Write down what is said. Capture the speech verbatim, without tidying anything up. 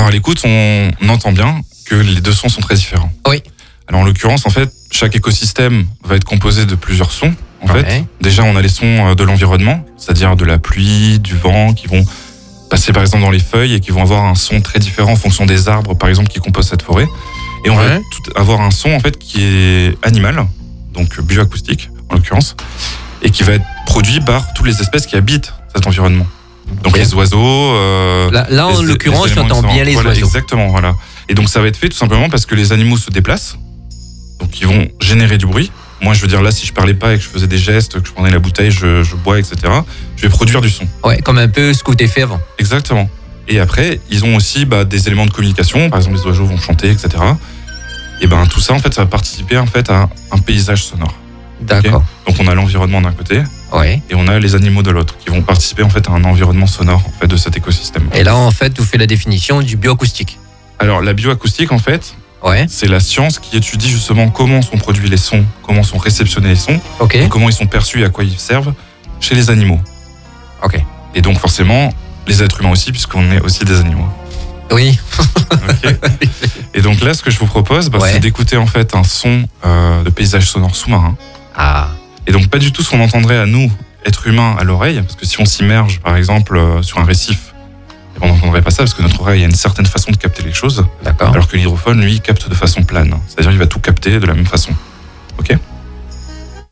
à l'écoute, on, on entend bien que les deux sons sont très différents. Oui. Alors en l'occurrence, en fait, chaque écosystème va être composé de plusieurs sons. En Ouais. fait, déjà, on a les sons de l'environnement, c'est-à-dire de la pluie, du vent, qui vont passer par exemple dans les feuilles et qui vont avoir un son très différent en fonction des arbres, par exemple, qui composent cette forêt. Et on Ouais. va tout avoir un son en fait qui est animal, donc bioacoustique en l'occurrence, et qui va être produit par toutes les espèces qui habitent cet environnement. Donc Ok. les oiseaux. Euh, Là, là en les- l'occurrence, les éléments j'entends bien différents. les Voilà, oiseaux. Exactement, voilà. Et donc ça va être fait tout simplement parce que les animaux se déplacent, donc ils vont générer du bruit. Moi, je veux dire là, si je parlais pas et que je faisais des gestes, que je prenais la bouteille, je, je bois, et cetera, je vais produire du son. Ouais, comme un peu ce que t'as fait avant. Exactement. Et après, ils ont aussi bah, des éléments de communication. Par exemple, les oiseaux vont chanter, et cetera. Et ben tout ça, en fait, ça va participer en fait à un paysage sonore. D'accord. Donc on a l'environnement d'un côté Ouais. et on a les animaux de l'autre qui vont participer en fait à un environnement sonore en fait de cet écosystème. Et là, en fait, vous faites la définition du bioacoustique. Alors la bioacoustique, en fait, Ouais. c'est la science qui étudie justement comment sont produits les sons, comment sont réceptionnés les sons, Ok. et comment ils sont perçus et à quoi ils servent chez les animaux. Ok. Et donc forcément, les êtres humains aussi, puisqu'on est aussi des animaux. Oui. Ok. Et donc là, ce que je vous propose, bah, Ouais. c'est d'écouter en fait un son euh, de paysage sonore sous-marin. Ah. Et donc pas du tout ce qu'on entendrait à nous, êtres humains, à l'oreille, parce que si on s'immerge par exemple euh, sur un récif, on n'entendrait pas ça parce que notre oreille a une certaine façon de capter les choses, D'accord. alors que l'hydrophone, lui, capte de façon plane. C'est-à-dire qu'il va tout capter de la même façon. Ok ?